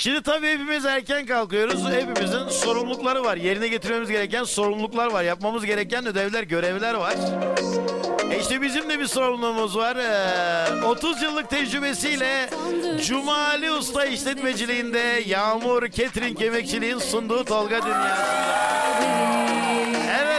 Şimdi tabii hepimiz erken kalkıyoruz. Hepimizin sorumlulukları var. Yerine getirmemiz gereken sorumluluklar var. Yapmamız gereken ödevler, görevler var. İşte bizim de bir sorumluluğumuz var. 30 yıllık tecrübesiyle Cumali Usta işletmeciliğinde Yağmur Catering Yemekçiliğin sunduğu Tolga Dünyası'nda.